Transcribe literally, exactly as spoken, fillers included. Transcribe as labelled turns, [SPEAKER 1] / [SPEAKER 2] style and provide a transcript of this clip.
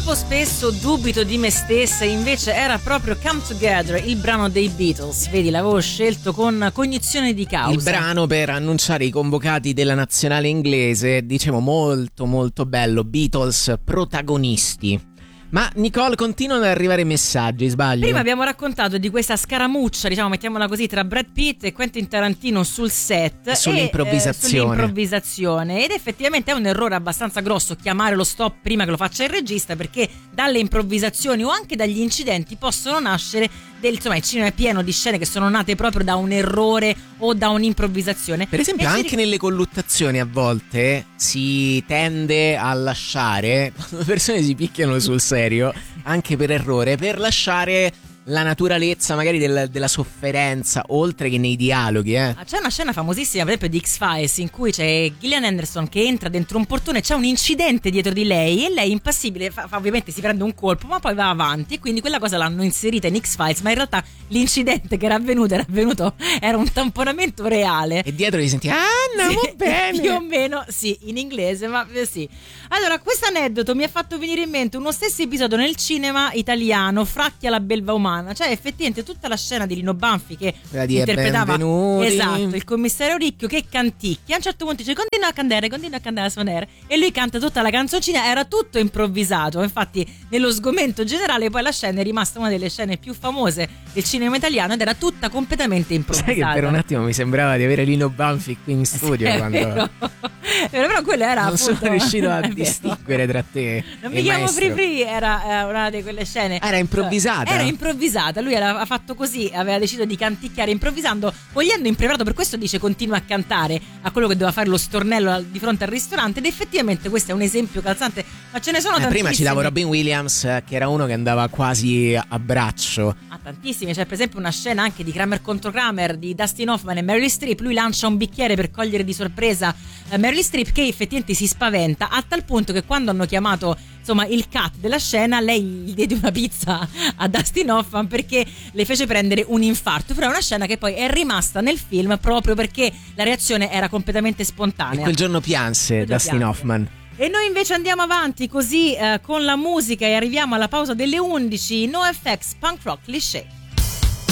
[SPEAKER 1] troppo spesso dubito di me stessa, invece era proprio Come Together, il brano dei Beatles. Vedi, l'avevo scelto con cognizione di causa.
[SPEAKER 2] Il brano per annunciare i convocati della nazionale inglese, dicevo molto molto bello, Beatles protagonisti. Ma Nicole, continuano ad arrivare messaggi, sbaglio?
[SPEAKER 1] Prima abbiamo raccontato di questa scaramuccia, diciamo, mettiamola così, tra Brad Pitt e Quentin Tarantino sul set.
[SPEAKER 2] Sull'improvvisazione.
[SPEAKER 1] E, eh, sull'improvvisazione. Ed effettivamente è un errore abbastanza grosso chiamare lo stop prima che lo faccia il regista, perché dalle improvvisazioni o anche dagli incidenti possono nascere del, insomma, il cinema è pieno di scene che sono nate proprio da un errore o da un'improvvisazione.
[SPEAKER 2] Per esempio,
[SPEAKER 1] e
[SPEAKER 2] anche
[SPEAKER 1] si...
[SPEAKER 2] nelle colluttazioni a volte si tende a lasciare, quando le persone si picchiano sul serio, anche per errore, per lasciare la naturalezza magari del, della sofferenza, oltre che nei dialoghi, eh.
[SPEAKER 1] C'è una scena famosissima, per esempio, di X-Files, in cui c'è Gillian Anderson che entra dentro un portone, c'è un incidente dietro di lei e lei impassibile, fa, fa, ovviamente si prende un colpo ma poi va avanti, e quindi quella cosa l'hanno inserita in X-Files, ma in realtà l'incidente che era avvenuto era avvenuto era un tamponamento reale.
[SPEAKER 2] E dietro gli senti, ah, andiamo
[SPEAKER 1] sì,
[SPEAKER 2] bene.
[SPEAKER 1] Più o meno, sì, in inglese, ma sì. Allora, questo aneddoto mi ha fatto venire in mente uno stesso episodio nel cinema italiano, Fracchia la belva umana, cioè effettivamente tutta la scena di Lino Banfi che interpretava, esatto, il commissario Ricchio che canticchia, a un certo punto dice continua a candere, continua a candere a suonare, e lui canta tutta la canzoncina, era tutto improvvisato. Infatti nello sgomento generale poi la scena è rimasta una delle scene più famose del cinema italiano ed era tutta completamente improvvisata.
[SPEAKER 2] Sai che per un attimo mi sembrava di avere Lino Banfi qui in studio,
[SPEAKER 1] sì,
[SPEAKER 2] quando
[SPEAKER 1] vero. Però, però quello era,
[SPEAKER 2] non
[SPEAKER 1] appunto,
[SPEAKER 2] sono riuscito a distinguere tra te
[SPEAKER 1] non
[SPEAKER 2] e
[SPEAKER 1] mi chiamo
[SPEAKER 2] maestro.
[SPEAKER 1] Free Free, era eh, una di quelle scene,
[SPEAKER 2] era improvvisata
[SPEAKER 1] era improvvisata, lui era, ha fatto così, aveva deciso di canticchiare improvvisando, vogliendo impreparato, per questo dice continua a cantare a quello che doveva fare lo stornello di fronte al ristorante, ed effettivamente questo è un esempio calzante, ma ce ne sono
[SPEAKER 2] eh,
[SPEAKER 1] tantissimi.
[SPEAKER 2] Prima citavo Robin Williams, che era uno che andava quasi a braccio.
[SPEAKER 1] Ah, tantissimi, c'è per esempio una scena anche di Kramer contro Kramer di Dustin Hoffman e Meryl Streep, lui lancia un bicchiere per cogliere di sorpresa eh, Meryl Streep, che effettivamente si spaventa a tal punto che quando hanno chiamato, insomma, il cut della scena, lei gli diede una pizza a Dustin Hoffman perché le fece prendere un infarto. Però è una scena che poi è rimasta nel film proprio perché la reazione era completamente spontanea.
[SPEAKER 2] E quel giorno pianse
[SPEAKER 1] Quel
[SPEAKER 2] Dustin
[SPEAKER 1] pianse.
[SPEAKER 2] Hoffman.
[SPEAKER 1] E noi invece andiamo avanti così eh, con la musica e arriviamo alla pausa delle undici. NoFX, Punk Rock Cliché.